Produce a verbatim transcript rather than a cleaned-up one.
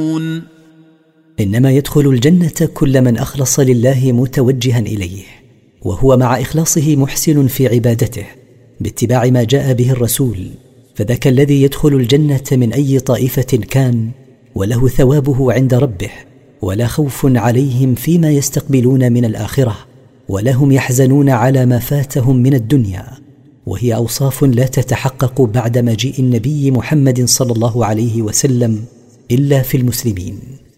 إنما يدخل الجنة كل من أخلص لله متوجها إليه، وهو مع إخلاصه محسن في عبادته باتباع ما جاء به الرسول، فذاك الذي يدخل الجنة من أي طائفة كان، وله ثوابه عند ربه، ولا خوف عليهم فيما يستقبلون من الآخرة، ولا هم يحزنون على ما فاتهم من الدنيا. وهي أوصاف لا تتحقق بعد مجيء النبي محمد صلى الله عليه وسلم إلا في المسلمين.